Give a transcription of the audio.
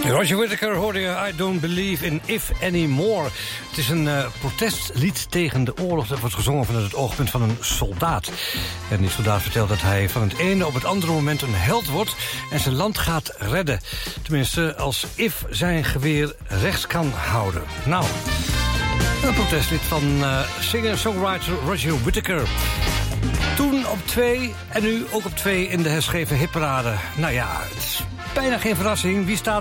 Roger Whittaker hoorde je I Don't Believe in If Anymore. Het is een protestlied tegen de oorlog. Dat wordt gezongen vanuit het oogpunt van een soldaat. En die soldaat vertelt dat hij van het ene op het andere moment een held wordt en zijn land gaat redden. Tenminste, als If zijn geweer rechts kan houden. Nou, een protestlied van singer-songwriter Roger Whittaker. Toen op 2 en nu ook op 2 in de herschreven hitparade. Nou ja, het is bijna geen verrassing. Wie staat